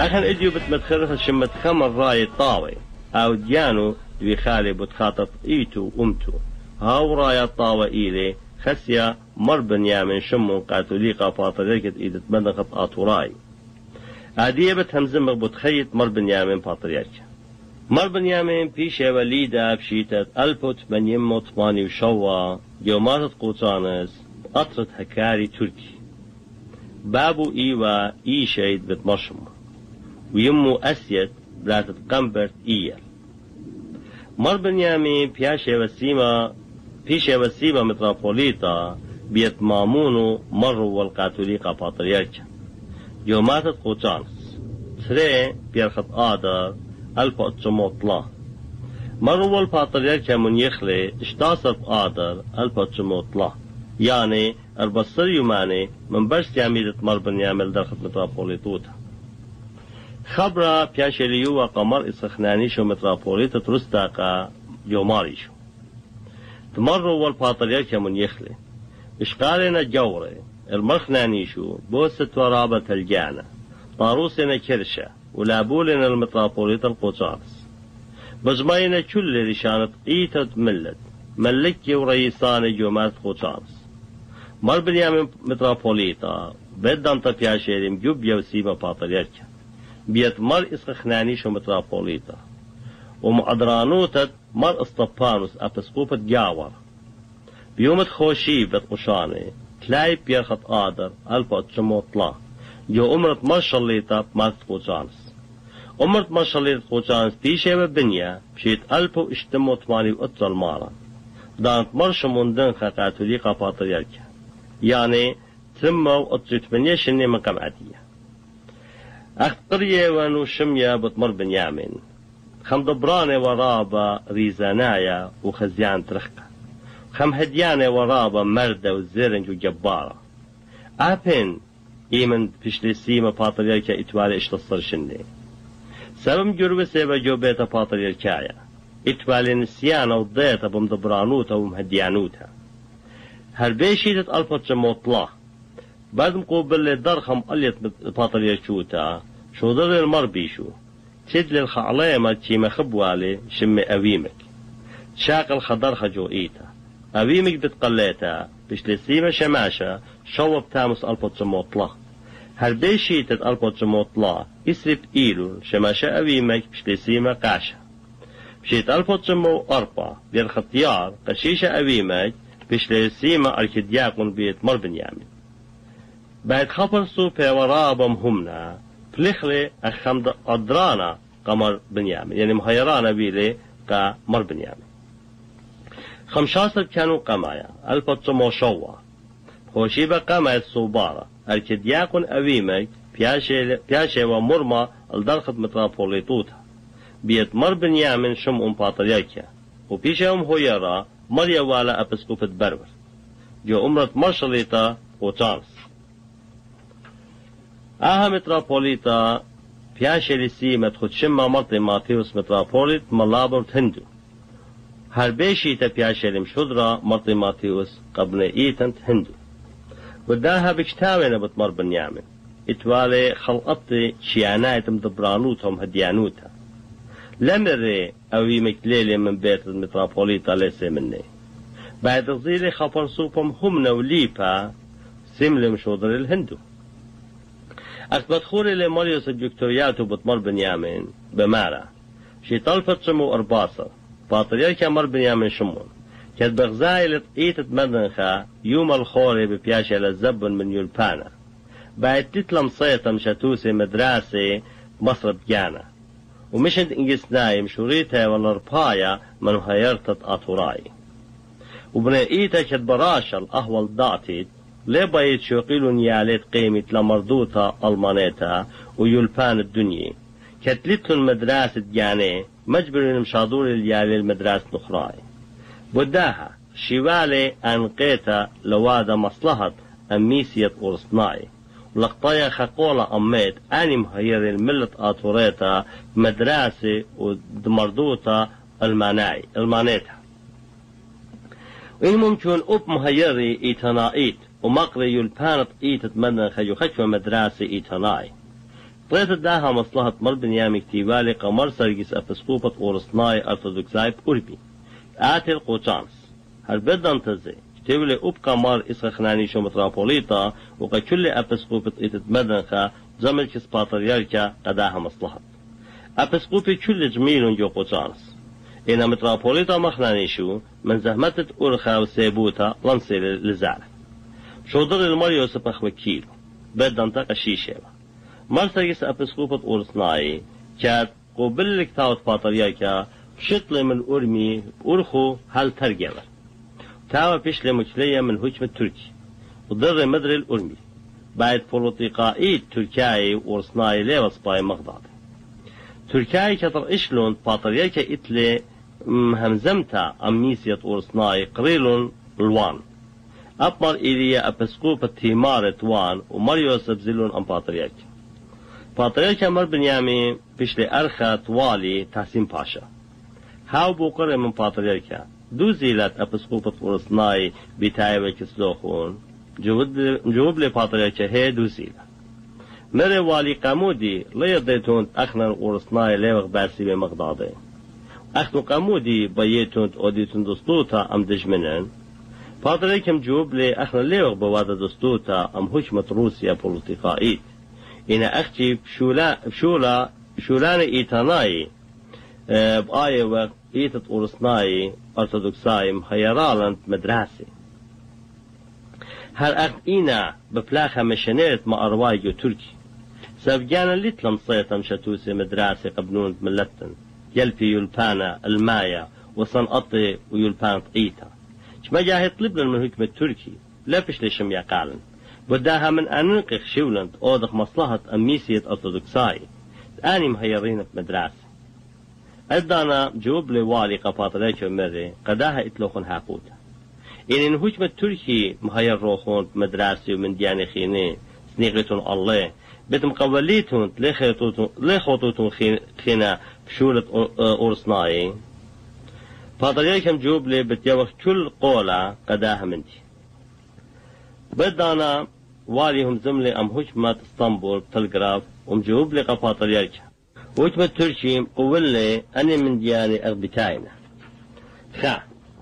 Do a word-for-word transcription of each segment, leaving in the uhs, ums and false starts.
أخن إديو بتمتخرخ شمت خمر راي طاوي أو ديانو دوي خالي بتخاطط إيتو أمتو هاو راي الطاوة إيلي خسيا مر بنيامن شمون قاتوليقا باطريقت إيدت مدنخط آتوراي عادية بتهمزم بتخيط مر بنيامن باطريقت مر بنيامن بيشي وليدا بشيتت ألبوت من يمو طماني وشوا يوماتت قوطانس أطرت هكاري تركي بابو إيوا إيشيد بتمرشم ويمو أسيت بلاتت قنبرت إيال مر بنيامن بياشي وسيما بيشي وسيما متروبوليتا بيت مامونو مرو والقاتوليقا باطريركا يوماتت قوطانس تري بيرخط آدر ألفا تشموطلا مرو والباطريركا من يخلي اشتاصف آدر ألفا تشموطلا يعني البصر يوماني من برس ياميدة مر بنيامن درخط متروبوليتوتا خبرا بياشي ليوا قمر إسخنانيشو متروبوليتا ترستاقا يوماريشو تمروا والباطريركا من يخلي إشقالنا جوري المرخنانيشو بوسة ورابة الجانة طاروسنا كرشة ولابولنا المتروبوليتا القوطانس بجمعنا كل رشانة إيتة ملت ملكي ورئيسان جومات قوطانس مر بنيامن متروبوليتا بدان تبياشيريم جوب يوسيما باطريركا بيت مر إسخنانيشو متروبوليتا ومعدرانوتت مر اسطبانوس أبسقوبة جاور بيومت خوشي بتقشاني تلاي بيرخط آدر ألفا تشموطلا جو أمرت مرشليتا بمارت قوطانس أمرت مرشليتا قوطانس بيشي وبنيا بشيت ألفو اشتمو تماني وقتل مارا دانت مرشمون دنخا قاتوليقا باطريركا يعني تمو وقتل تمنية شني من قمعتية أخطرية وانو شمية بتمر بنيامن خم دبرانة ورابة ريزانايا وخزيان ترخكة خم هديانة ورابة مردة وزرنج وجبارة أبن إيمن بشلي سيما باطريركا إتوالي اشتصر شني سبب جروسي بجوبيتا باطريركايا إتوالي نسيانا وضيتا بمدبرانوتا ومهديانوتا هربيشيتت ألفا تشموطلا بعد مقوبل لدرخم قليت باطريركوتا شو ضر المربيشو تد للخعليمة تيما خبوالي شمي أويمك شاق الخضر خجو إيتا أويمك بتقليتا بشلسيمة شماشة شوب تامس ألبو تشموطلا هربيشيتت ألبو تشموطلا إسرب إيلو شماشة أويمك بشلسيمة قاشة بشيت ألبو تشمو أربع بالختيار قشيشة أويمك بشلسيمة أركدياقون بيت مر بنيامن بعد خبر سوبي ورابا مهمنا بلخلي أخمد أدرانا قمر بنيامن يعني مهيرانا بيلي قمر بنيامن خمشاسر كانوا قمايا البطمو شوا خوشيبا قمايا صوبارة الكدياقون أويمك بياشي ومرمى الدرخت متروبوليتوتا بيت مر بنيامن شم أم باطريكا وبيشي أم هويرا مريا والا أبسكوفة برور جو أمرت مرشليتا وتارس آها متروبوليتا بياشي لسيمة خد شما مرطي ماتيوس متروبوليت ملابرت هندو هربيشيتا بياشي لمشهدرا مرطي ماتيوس قبل إيتنت هندو وداها بكتاوين بتمر بنيامن اتوالي خلقطي شيانايت مدبرانوتهم هديانوتا لمري أوي مكليلي من بيت المتروبوليتا ليسي مني بعد غزيلي خفر صوبهم هم وليبا سملي مشهدر الهندو أكبر خوري لماريوس الدكتورياتو بتمر بنيامن بمارا شي طلفت شمو أرباصة باطريركا مر بنيامن شمون كانت بغزايلة إيتت مدنخا يوم الخوري ببياشي للزبن من يولبانا بعد تتلم صيتا مشاتوسي مدراسي مصر بجانا ومشند إنجسناي مشوريتها والربايا من هيرتت أطوراي وبنا إيتا كانت براشا الأهوال ضعتت ليه بايت شوقيلو نياليت قيمة لمردوتا ألمانيتا ويولبان الدنيا كتلتن مدرسة جاني مجبرين مشادور اليالي المدرسة نخراي بداها شوالي أنقيتا لوادا مصلحة أميسية ورصناي ولقطايا خقولة أميت أني مهير الملة آتوريتا مدرسة ودمردوتا الماناي المانيتا وإن ممكن أب مهيري إيتنائيت ومقري يلبانت إيتت مدن خيو خشوة مدرسة إيتناي طيت داها مصلحة مر بنيامي كتيبالي قمر سرقس أبسقوبة أورسناي أرثوذكساي بأوربي آتي القوشانس هل بدن تزي كتيبلي أبقى مار إسخ خناني شو مترابوليتا وقا كل أبسقوبة إتت مدنخا زمل كس باتريالكا قداها مصلحة أبسقوبي كل جميل جو قوشانس إن مترابوليتا مخناني شو من زهمتت أورخا وسيبوتا لنصير لزعل شو ضر المريو سبخ وكيلو بدن تقى شيشيبا مرسيس أبسقوبة أورسناي كانت قبل لك تاوت باتريالكا شطل من أرمي أرخو هل ترجمة تاوى بيشلي مكلية من هجم التركي وضر مدر الأرمي بعد بوليتيقائي تركياي وأورسناي ليوس باي مغضاد تركياي كتر إشلون باتريالكا إتلي همزمتا أميسية أورسناي قريلون الوان أبمر إليا أبسقوبة تيمارة وان ومريوس بزلون أم باتريالكا باتريالكا مر بنيامي بيشلي أرخا طوالي تحسين باشا هاو بوقر من باتريالكا دو زيلات أبسقوبة أورسناي بتايبة كسلوخون جواب لي باتريالكا هي دو زيلة مري والي قامودي ليضيتون أخنا أورسناي ليوغ باسي بمغضاضي أخنو قامودي بيتون أوديتون دستوتا أم دجمنن باتريالكا جواب لي أخنا ليوغ بوادا دستوتا أم هجمة روسيا بوليتيقائيت إن أختي بشولا بشولا شولان إيتاناي أه بآية وقت إيتت أورسناي أرثوذكساي مخيرالن مدرسي هر أخت إينا ببلاخة مشانيرت ما أروايجو تركي سابجانا لتلم صيتا مشاتوسي مدرسي قبنون ملتن يلبي يلبانا المايا وصنقطي ويلبان طقيتا شما جاهي طلبنا من هكمة تركي لا بشليشم يقالن بداها من أننقخ شولند أودخ مصلحة أميسية أرثوذكساي آني مهيرين في مدرسة أدانا جواب لي والي قباطريكو مري قداها إتلوخن حاقوتا إن هجمة التركي مهير روخون في مدرسة ومن دياني خيني سنيغتون الله بتم قوليتون ليخوتوتون خينا بشولة أورسناي باطريكم جواب لي بتيوخ كل قولة قداها منتي بدانا واليهم زملي أم هجمة اسطنبول تلغراف ومجوب لي قباطريالكا وهجمة تركي قول لي أني من دياني أغبتاينا خا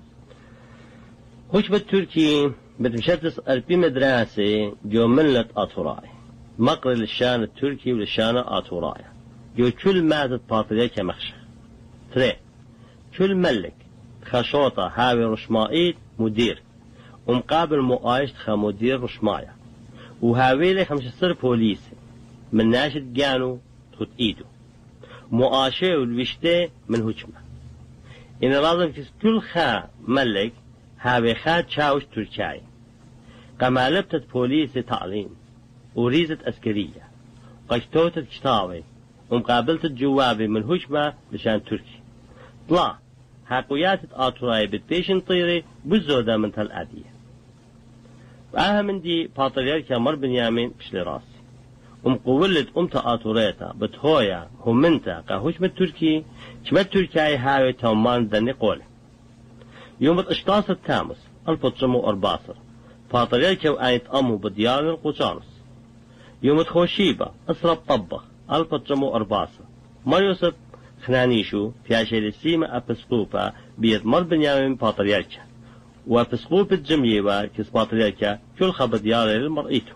هجمة تركي بتمشتس ألبي مدرسة جو ملة أطوراي مقر للشان التركي وللشان أطوراي جو كل مادة باطريالكا مخشى تري كل ملك خشوطة هاوي رشمائيت مدير ومقابل مؤايش خا مدير رشمايا وهاويلي خمسة بوليسي من ناشد جانو تخد ايدو مؤاشي والوشتي من هجمة إن لازم كس كل خا ملك هاوي خا تشاوش تركاي كما لبتت بوليسي تعليم وريزة أسكرية قشتوتت كشتاوي ومقابلت الجوابي من هجمة لشان تركي طلع حقويات آتوراي بتبيشن طيري بزودة من تالعادية وآها من دي باطريالكا مر بنيامين بشلي راسي ومقولت أمتا آتوريتا بتهويا همنتا قهوشمة تركي شمت تركاي هاوي تومان دني قولي يوم اشتاس التامس البطشمو أرباصر باطريالكا وآيت أمو بديار القوشانس يوم خوشيبا أسرب طبخ البطشمو أرباصر ما يوسف خنانيشو بياشي لسيما أبسقوبا بيت مر بنيامين باطريالكا وبسقوبة جميوة كس باطريالكا كل خبر دياري للمرئيتو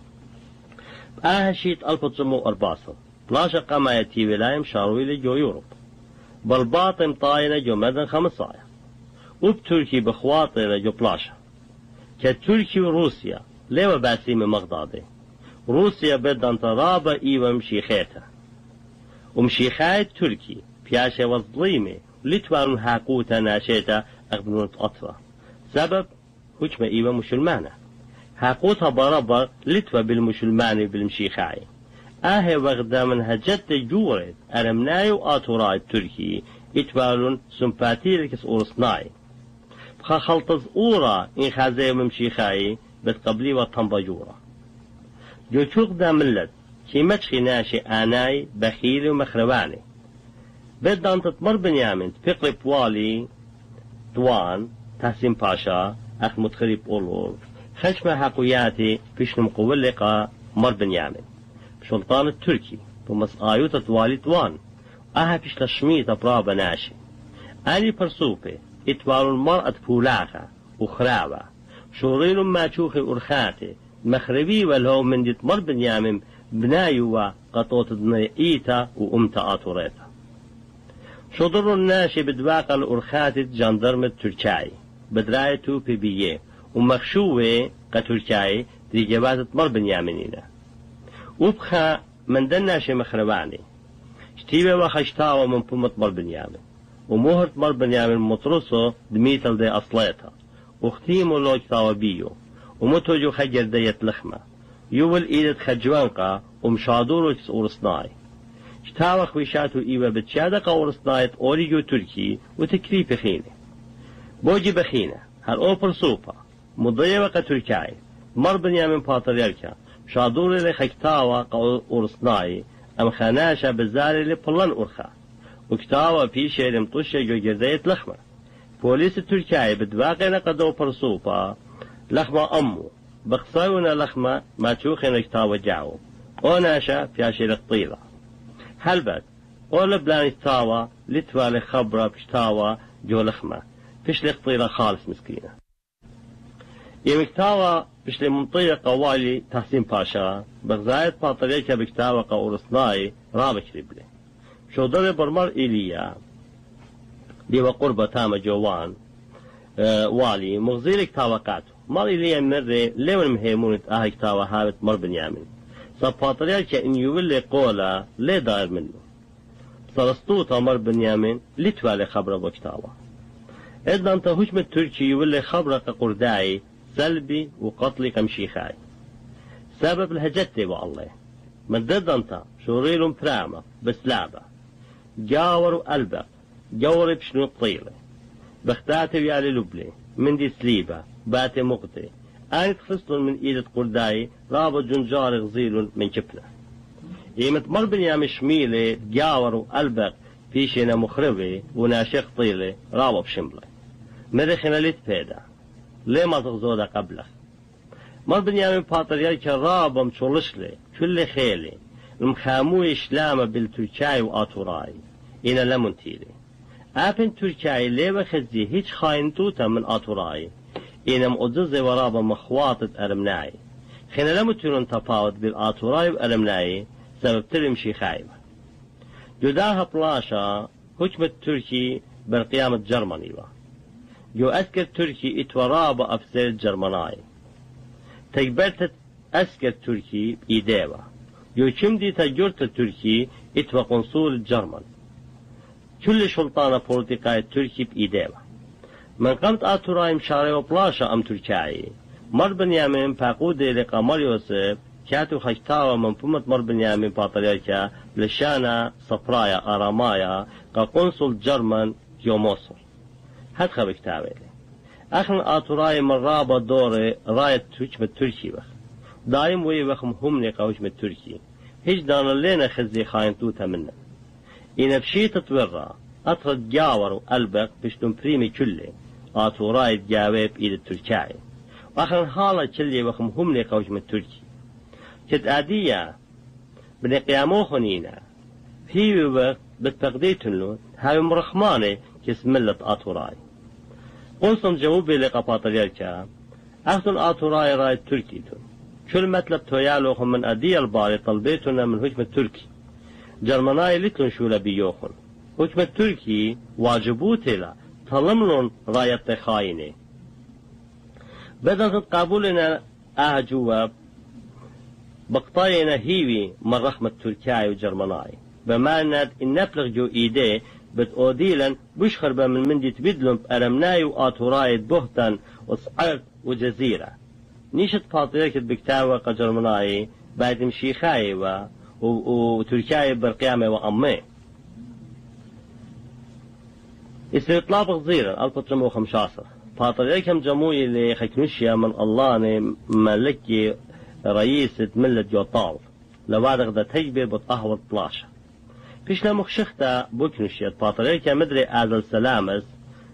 آهشيت البطشمو أرباصر بلاشا قمايتي ولايم شارويلي جو يوروب بالباطم طاينة جو مدن خمسايا وبتركي بخواطر جو بلاشا كتركي وروسيا ليوا باسيم مغضاضي روسيا بدن ترابا إيوة مشيخيتا ومشيخاية تركي بياشا وظليمي لتوان هاقوتا ناشيتا أغبنون أطفا سبب هجمة إيوة مسلمانة هاقوتها برابر لتوى بالمسلماني بالمشيخاي آهي وغدا من هجت جورد أرمناي وآتوراي التركي إتوالون سمباتي لكس أورسناي بخا خلطز أورا إن خازي ومشيخاي بتقبلي وطنبجورا جو شوق دا ملت كيمت خناشي آناي بخيل ومخرواني بدان تتمر بنيامن فقر بوالي دوان تحسين باشا أخ متخرب أولور خشمة حقوياتي فيش مقولقة مر بنيامن بسلطان التركي بمس آيوتة والدوان أها بيش لشميت برابا ناشي أني برسوبي إتوال المرأة بولاخة وخراوة شورين ما تشوخي أرخاتي مخربي ولو من ديت مر بنيامن بنايوا قطوت إيتا وأمتا آتوريتا شضر الناشي بدواق الأرخاتي جاندرم التركاي بدرايتو بي بيه ومخشوه كتركاي دي جوازة مر بنيامنينا وبخا من دناشي مخرباني شتيبه وخشتاوه من بومت مر بنيامن ومهرت مر بنيامن مطرسو دميتل دي أصليتا واختيمو لوجتاوه بيو ومتوجو خجر ديت لخمة يول إيدت خجوانقا ومشادورو كس أورسناي شتاوه خويشاتو إيوه بتشادق أورسنايت أوريجو تركي وتكري بخينه بوجي بخينه هل أوبر سوبا مضيوة تركاي مر بنيامن باتريالكا شادوري لخجتاوه أورسناي أم خاناشا بزاري لبلان أرخا وكتاوه في شير مطوشة جو جرديت لخمة بوليس التركاي بدواقنا قدو برسوبا لخمة أمو بخصاونا لخمة ما تشوخنا كتاوة جاو وناشا في عشير الطيلة هلبت أول بلان كتاوة لتوالي خبرة بشتاوة جو لخمة فيش لقطيلة خالص مسكينة يوم كتاوة بش لمنطية قوالي تحسين باشا بغزاية باطريكا بكتاوة قورسناي رابك ربلي شو ضرب برمر إيليا ديوا قربة تامة جوان آه والي مغزير كتاوة قاتو مر إيليا مرة لون مهيمونة آه كتاوة هابت مر بنيامن سباطريكا إن يولي قولا لي داير منه صرستوتا مر بنيامن لتوالي خبرة بكتاوة إذا أنت هجم التركي يولي خبرة قرداعي سلبي وقتلي كمشيخاي سبب الهجتي والله من ضد أنت شوريلهم برامة بسلابة جاوروا ألبق جوري بشنو الطيلة بختاتي ويالي لبلي من دي سليبة باتي مقتي أنا تخصلون من إيدة قرداي رابط جنجار غزيل من جبنة إيمت مر بنيام شميلة جاوروا ألبق فيشينا مخربي وناشق طيلة رابط بشملة مرخنا لتفيدا ليه ما تغزودا قبله مر بنيامن باطريال كرابة مشولشلي كل خيلي المخاموي شلامة بالتركاي وآتوراي إنا لمنتيلي أبن تركاي ليه وخزي هيج خاين توتا من آتوراي إنا مؤدزي ورابة مخواطة أرمناي خينا لمتيرون تفاوت بالآتوراي وأرمناي سبب ترمشي خايبة جداها بلاشا حكم التركي بالقيامة جرماني جو أسكر تركي اتورابة أفسير الجرماناي تكبرت أسكر تركي بإيديوة جو كمدي تجرت تركي اتوى قنصول الجرمان كل شلطانة بوليتيكاي تركي بإيديوة من قمت آتوراي مشاري وبلاشا أم تركاي مر بنيامن باقودي لقمر يوسف كاتو خشتاوة من فمت مر بنيامن باطريكا لشانا صفرايا آرامايا كقنصل جرمان جو موصل هاد خبك تاويلي اخن آتوراي من رابا دوري راية هجم التركي بخ دايم وي بخم همني قوجم التركي هيج دانا لينا خزي خاين توتا منا إن بشي تتورا أطرد جاور وألبق بشتم بريمي كله آتوراي جاوي بإيد التركاي وآخر حالة كلي بخم همني قوجم التركي كت آدية بني قيامو خنينا في وقت بالتقديتن له هاي مرخماني كسملة آتوراي قلصم جوابي لقباطريالكا أخذن آتوراي راي تركيتون كل مطلب تويالوخن من أدية الباري طلبيتنا من هجم التركي جرماناي لتلن شولا بيوخن هجم التركي واجبوتي لا طلملن راية خاينة بدأت قابلنا آه جواب بقطاينا هيوي من رحمة تركيا وجرماناي بمعنى إن نبلغ جو إيديه بتقوديلا بشخر من مندي تبدلن بأرمناي وآتوراي بهتن وصعر وجزيرة نيشت باطريك بكتاوة قجرمناي بعد مشيخاي و... و... وتركيا برقيامة وأمي استطلاق غزيرة ألف وتسعمائة وخمسة عشر باطريكم جموي لخكنوشيا من الله ملكي رئيسة ملة جوطال لوادغ دا تجبر بتقهوة طلاشة فيش لما خشختا بوكنوشيا باطريكا مدري آدل سلامس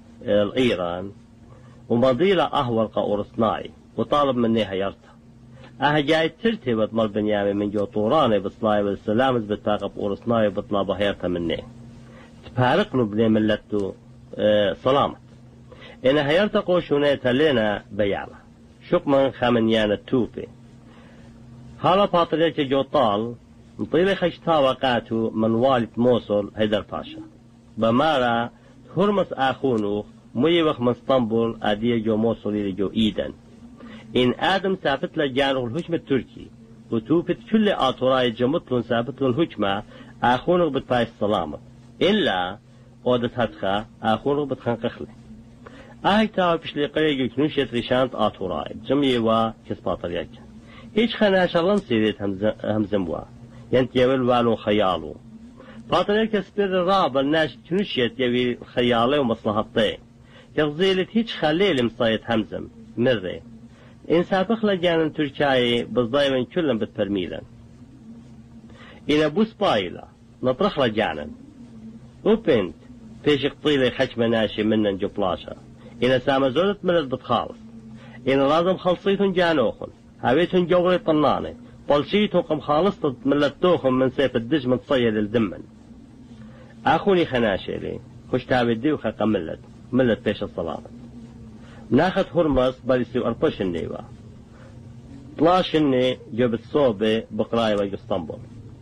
الإيران ومضيلة أهور قاورسناي وطالب مني هيرتها أهجاي ترتبط مر بنيامي من جو طوراني بصلاي والسلامز بتاقب ورصناي بطلا بهيرتا مني تبارق له بلي ملتو اه صلامت إن هيرتا قوشونيتا لنا بيعلا شق من خامنيان التوبي هالا باطريك جو طال مطيلي خشتا وقاتو من والد موصل هيدر باشا بمارا هرمس آخونو ميوخ من اسطنبول آدية جو موصلي جو إيدن إن آدم سافت لجانه الهجم التركي وتوفت كل آطوراي جمطلون سافت الهجمة آخونه بتباي السلامة إلا أودت هدخا آخونه بتخنقخله آهي تاوي بشلي قريق كنوشيت ريشانت آطوراي جمعي و كسباطريك هيش خناش اللهم سيريت همزموا ينتيوي الوالو خيالو باطريك سبير الرابع الناش كنوشيت يوي خيالي ومصلحتي يغزيلت هيش خليل مصايت همزم مري إن سابق لجانا تركاي بالضايمن كلهم بتبرميلا إن بوس بايلا نطرح لجانا وبنت فيش قطيلة خشم ناشي منن جبلاشا إن سامة زودت ملت بتخالص إن لازم خلصيتن جانوخن هاويتن جوري طناني بلشيتن قم خالصت ملتوخن من سيف الدج من تصير الدمن أخوني خناشي لي خش تابي ديوخا قملت ملت فيش الصلاة ناخذ هرمس باليسي أربش النيوة طلاش الني جبت صوبة بقراي واسطنبول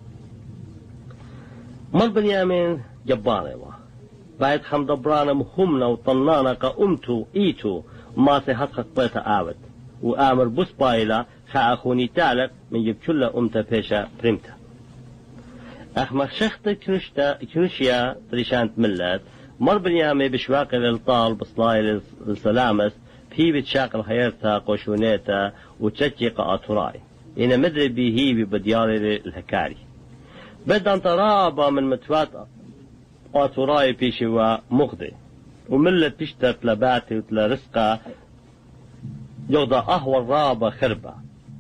مر بنيامين جباري وا بعد حمد برانا مهمنا وطنانا قمتو ايتو ما سيحقق بيتا آود وآمر بوس بايلا خا أخوني تالك من جب كل أمتا بيشا بريمتا أخمخ شخت كنشتا كنشيا تريشانت ملت مر بنيامي بشواق للطال بصلاي للسلامس في بتشاقل هيرتا قوشونيتا وتشكيق أطراي إن مدري بيه بدياري الهكاري بدأن ترابا من متوات أطراي بيشوا مغدي وملت تشتت لباتي وتلا رزقا يغضى أهوى الرابا خربا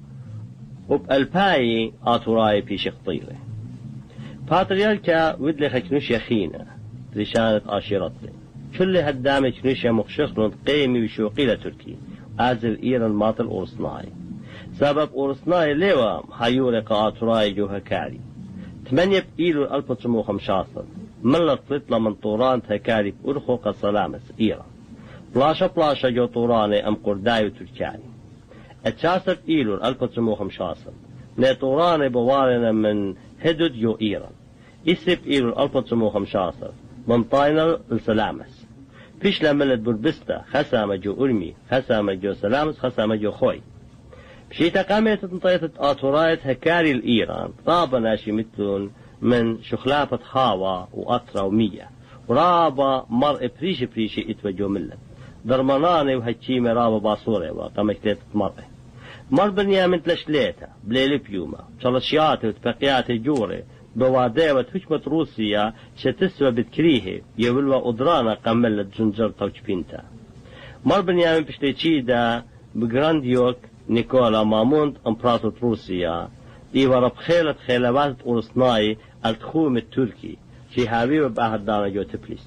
وبألباي أطراي بيش خطيلة باتريالكا ودلي خكنوش يخينا رشانة آشيرتلي كل هدامة كنوشيا مخشخلون قيمي وشوقي لتركي آزل إيران ماطل أورسناي سبب أورسناي ليوا حيولي قاطراي جوها كاري ثمانية بإيلو ألف وتسعمائة وخمسة عشر ملت تطلع من طوران تكاري بأرخو قصلامس إيران بلاشا بلاشا جو طوراني أم قرداي وتركاني اتشاسر إيلو ألف وتسعمائة وخمسة عشر ني طوراني بوارنا من هدد جو إيران إسب إيلو ألف وتسعمائة وخمسة عشر من طاينل السلامس فيش لملت بربستا خسامة جو أرمي خسامة جو سلامس خسامة جو خوي بشيتا قامت تنطيطة آطورايت هكاري الإيران طابا ناشي مثلون من شخلافة هاوا وأطرا ومية ورابا مر بريشي بريشي اتوجو ملت درماناني وهتشيمي رابا باصوري وقامت مرة مر بنيامن تلشليتا بليلي بيوما شلشياتي وتبقياتي جوري بواديوة هجمة روسيا شتسوى بتكريه يولوا أدرانا قملت جنجر توجبينتا مر بنيامن بشتيتشيدا بجرانديوك نيكولا مامونت امبراطور روسيا إيوا رب خيلة خيلوات أورسناي التخوم التركي شي هاوي بأحد دانا جو تبليس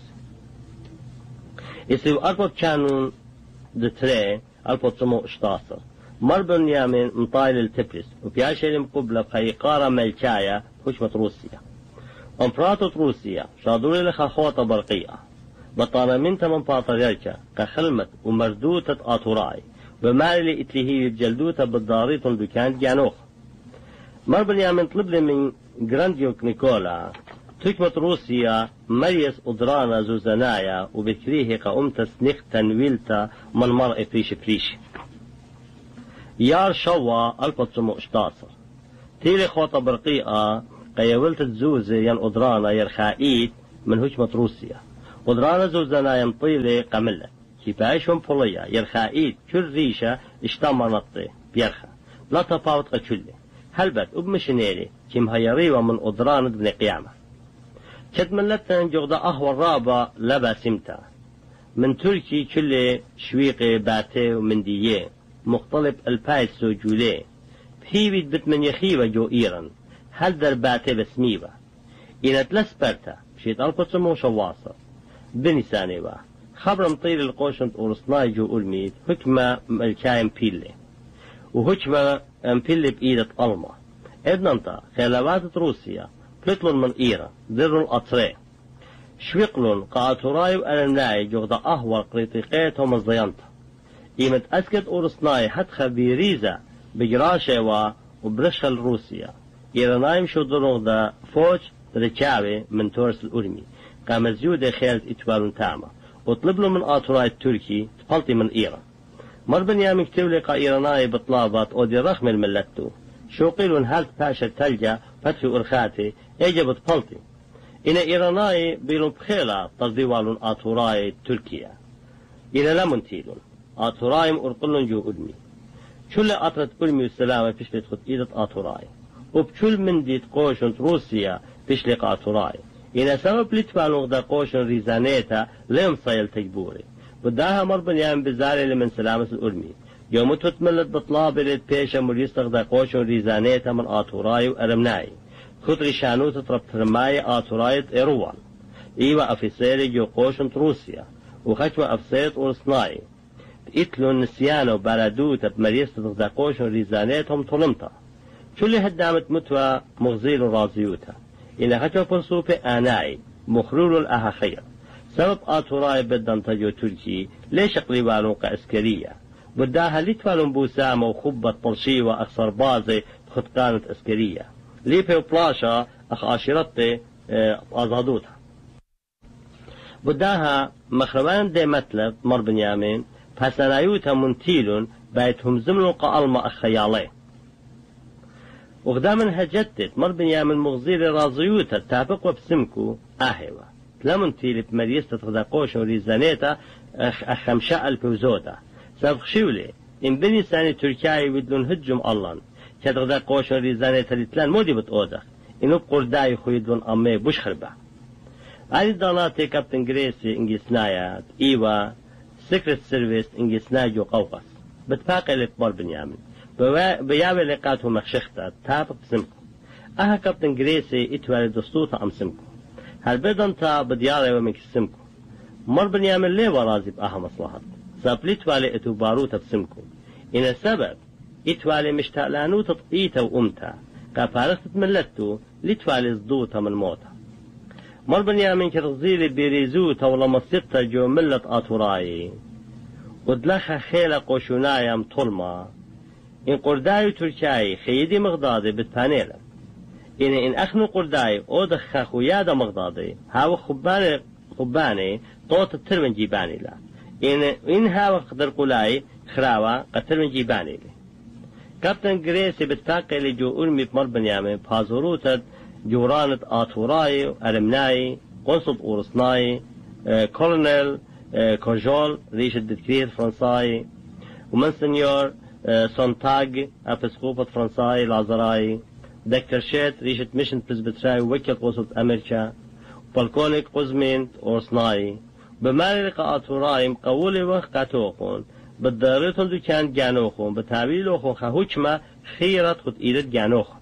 يسيو أربط كانون دتري ألف وتسعمائة وأحد عشر مر بنيامن مطايل التبليس وبياشي مقبلة بخيقارة ملكاية هجمة روسيا امبراطور روسيا شادوري لخا خوطة برقية بطانا من تمن باطريالكا كخلمت ومردوتة آطوراي بمالي اتلهي بجلدوتة بالداريط دكان جانوخ مر بنيامن طلب لي من جرانديوك نيكولا تكمة روسيا مريس أدرانا زوزنايا وبكريه قومت سنخ تنويلتا من مرء بريش بريش يار شوا ألف وتسعمائة وأحد عشر تيلي خوطة برقيقة قيولت تزوزي ين أدرانا يرخائيت من هجمة روسيا أدرانا زوزنايا مطيلي قملة كيفايشهم بوليا يرخائيت كل ريشة اشتمرنطي بيرخا لا تفاوت قتشلي هلبت أبمشنيلي كم هيريوة من أدران ابن قيامة كد ملتن جغدا أهوى الرابع لبا سمتا من تركي كل شويقي باتي ومن دييه مختلط البايس وجوليه بهيبت بت من يخيوة جو إيران هل در باتي بسميبة إن تلسبرتا بشيت ألف وتسعمائة وواصل بنساني با خبر مطير القوشنت أورسناي جو أولميت حكمة ملكايم بيلي وهجمة امبيل بإيدة ألما ابننتا خلوات روسيا بلتلون من إيرا ذر الأطري شويقلون قاطراي وألمناي جغدا أهوى قريطيقيتهم الزيانتا إيمت أسكت أورسناي حد خبيريزة بجراشة وبرشخل روسيا إيرانايم شو دا فوج ركابي من تورس الأرمي قام زيودة خيالت إتوالون تاما وطلب له من آتوراي التركي تقلطي من إيران مربن يامي كتب لقى إيراناي بطلابات أودي رخم الملتو شو قيلون هالت باشا تلجا فتحي أرخاتي يجب تقلطي إن إيراناي بيلون بخيلة تصديوالون آتوراي تركيا إلى لمنتيلون آتورايم أرقلون جو أدمي شل أطرت أرمي والسلامة بيشلت خد إيدة آتوراي وبشل من ديت قوشن روسيا بيشلق آتوراي إن سبب لتفالون دا قوشن ريزانيتا ليم صيل تجبوري وداها مربن يام بزاري لمن سلامة الأرمي يوم تتملت بطلاب لت بيشا مريستغ دا قوشن ريزانيتا من آتوراي وأرمناي خطري شانو تطرب ترماي آتوراي إيروان إيوا أفسيري جو قوشن روسيا وخشوة أفسيرت أورسناي إتلون نسيانو بارادوتا بمريستغ دا قوشن ريزانيتهم طلمتا شو اللي هدامت متوى مغزيل رازيوتا إن خشوة فرصوفي آناي مخرول الأها خير سبب آتوراي بدن تجو تركي ليش قريبانو كأسكرية بداها لتفالون بوسامة وخبة طلشي وأكثر بازي خد كانت أسكرية ليبي وبلاشا أخ عشيرتي أزادوتها بداها مخربان دي متلب مر بنيامين فسنايوتا منتيلون بايتهم زملون قالما أخيالي وغدامن هجدت مر بنيامين مغزير رازيوتا تابق وبسمكو آهوا تلامن تيلي بمريستا تغدا قوشن وريزانيتا أخمشاء البوزودا سبق شولي إن بني ساني تركيا ودلون هجم اللان كتغدا قوشن ريزانيتا لتلان مودي بتقودخ إنو بقرداي خويدون أمي بوش خربا علي داناتي كابتن جريسي إنجيسنايات إيوا سيكريت سيرفيس إنجيسناي جو قوقس بتفاقي لكبار بنيامين بياوي لقاتهم مخشختا تابق بسمكو أها كابتن جريسي إتوالي دستوتا أم سمكو هل بدن تا بدياري ومنك سمكو مر بنيامين ليه ورازي بأها مصلحات سابلي توالي إتو باروتا بسمكو إن السبب إتوالي مشتاقلانو تطقيتا وأمتا كافارخت ملتو لتوالي صدوتا من موتا مر بنيامين كرغزيلي بيريزوتا ولا مصيبتا جو ملت آتوراي ودلخا خيلة قوشونايا مطلما إن قرداي تركاي خيدي مغدادي بتبانيلا إن إن أخنو قرداي أو دخا خويادا مغدادي هاو خباني خباني طوط الترمن جيباني لا إن إن هاو قدر قلاي خراوة قترمن جيباني لي كابتن جريسي بتفاقي اللي جو أرمي بمر بنيامين بازوروتا جورانة آتوراي أرمناي قنصل أورسناي آه كولونيل آه كوجول ريشة دكتير فرنساي ومن سنيور آه سونتاج أبسقوبة فرنساي لازراي دكتور شيت ريشة ميشن بريسبتراي وكيل قنصل أمريكا بالكونيك قزمين أورسناي بمالك آتوراي مقولي وقت قاتوقون بالداريتون دو كان جانوخون بتعبيلوخون خهوشما خيرت خد إيدت جانوخون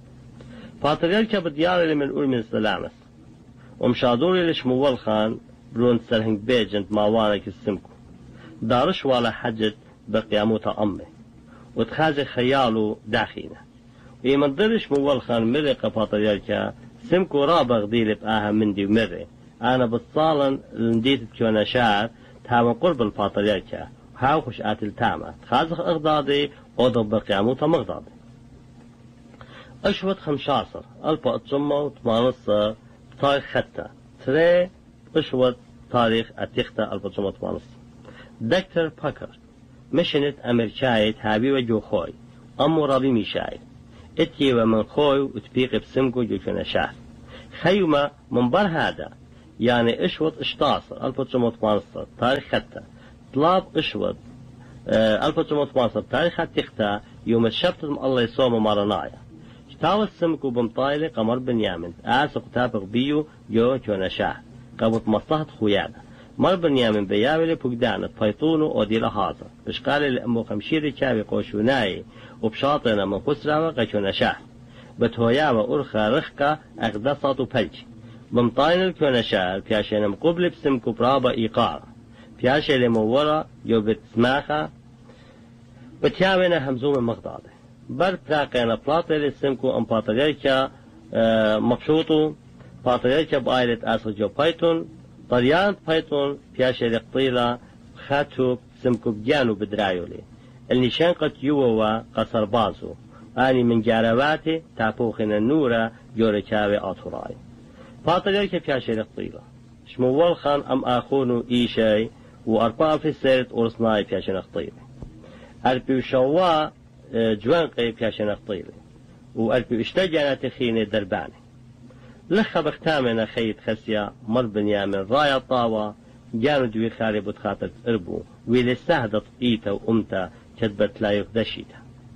فاتريالكا بدياري من أول من السلامس ومشادوري لش مول خان برون سرهنج بيجنت ماوانك السمكو دارش ولا حجت بقياموتا أمي وتخازي خيالو داخينه ويمن درش مول خان مرقة فاتريالكا سمكو رابغ ديلي بآها مندي ومري أنا بالصالن لنديت بكونا شعر تهاون قرب الفاتريالكا هاو خش آتل تاما تخازخ اغدادي اوضب بقياموتا مغدادي اشوت خمشاصر الفا اتشمة وثمانصة تاريخ خطة تري اشوت تاريخ اتيختا الفا اتشمة وثمانصة دكتور باكر مشنت امريكايت هابي وجو خوي امو رابي ميشاي اتي ومن خوي وتبيقي بسمكو جو كنا شهر خيوما من بر هذا يعني اشوت اشتاصر الفا اتشمة وثمانصة تاريخ خطة طلاب اشوت اه الفا اتشمة وثمانصة تاريخ اتيختا يوم الشبت الله يصوم مرنايا تاوى السمكو بمطايلة قمر بنيامن آسق تابق بيو جو جونا شاه قبط مصلحة خويانا مر بنيامن بياولي بقدانة فيطونو وديلا هازا بشقالي لأمو خمشيري كاوي قوشوناي وبشاطنا من خسراوة قشونا شاه بتهوياوة أرخا رخكا أغدصات وبلج بمطايل الكونا شاه بياشينا مقبل بسمكو برابا إيقار بياشي لمورا جو بتسماخا بتياوينا همزوم مغداد بر براقينا بلاطل سمكو ام باتريكا اه مقشوطو باتريكا بايلة اسر جو بايتون طريان بايتون بياشي لقطيلة خاتو سمكو بجانو بدرايولي النشان قد يووا قصر بازو اني من جارواتي تابوخنا النورة جوركاوي اطوراي باتريكا بياشي لقطيلة شموال خان ام اخونو ايشاي واربعة في السيرت ورصناي بياشي لقطيلة أربي شوا جوان قي بياشي نقطيلي وأربي اشتجانا تخيني درباني لخا بختامنا خيط خسيا مر بنيامن رايا طاوة جانو دوي خالي بتخاطر اربو ويلي سهدت ايتا وامتا كتبت لا يقدشيتا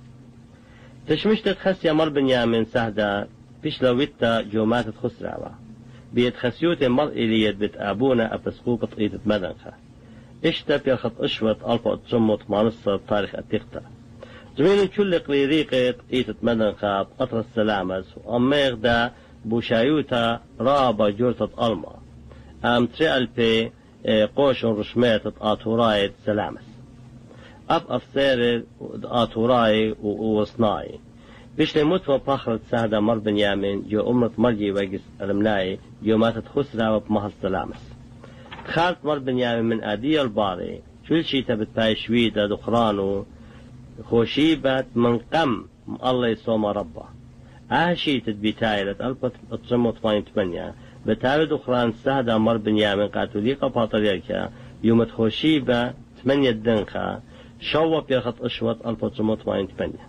تشمشتت خسيا مر بنيامن سهدا بيشلويتا جومات خسراوا بيت خسيوت مر إليت بت أبونا أبسقوقة ايتت مدنخة اشتا بيرخط اشوت الفا اتشمط مانصة تاريخ التقطة زمين كل قريريقة ايتت مدنخة بقطر السلامس واميغ دا بوشايوتا رابا جورتت الما ام تريال بي قوشن رشميتت اتورايت سلامس اب افسير اتوراي ووصناي بيش لموتوا باخرت سهدا مر بنيامن جو امرت مرجي ويقس المناي جو ماتت خسرا وبمهل سلامس خالت مر بنيامن من آدية الباري كل شي تبت باي شويدة دخرانو خوشيبت من قم الله يصوم ربه اهشي تدبيتايلت البت اترمو طمانين تمانية بتاوي دخران سهدا مر بنيامن قاتوليقة باطريكا يومت خوشيبة تمانية دنخة شوى بيرخط اشوت البت اترمو طمانين تمانية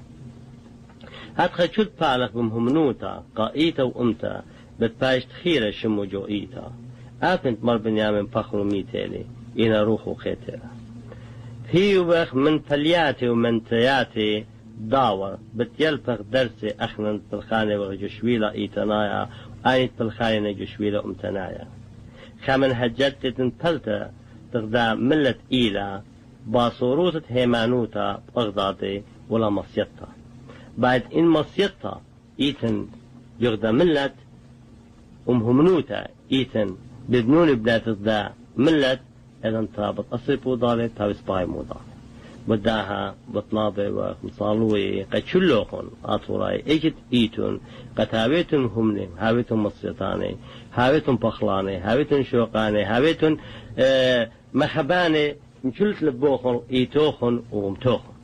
هاتخا شد بالك بمهمنوتا قائيتا وامتا بتبايش تخيرة شمو جو ايتا آفنت مر بنيامن بخرو ميتيلي إنا روحو خيتيلا هيوبخ من فلياتي ومن تياتي داور بتيلفخ درسي أخنن بالخانة وجشويلة إيتنايا آيت بالخانة جشويلة أمتنايا خامن هجلت تنتلتا تغدا ملة إيلا باصوروتة هيمانوتا بأغضاضي ولا مصيطة بعد إن مصيطة إيتن يغدا ملة أمهمنوتا إيتن بدنون بلاد الضاع ملت إذن ترابط أصرف وضالي تاوس باي موضالي بداها بطنابي ومصالوي قد شلوخن أطوراي إيجت إيتون قد هاويتون همني هاويتون مصيطاني هاويتون بخلاني هاويتون شوقاني هاويتون آه مخباني مشلت لبوخن إيتوخن ومتوخن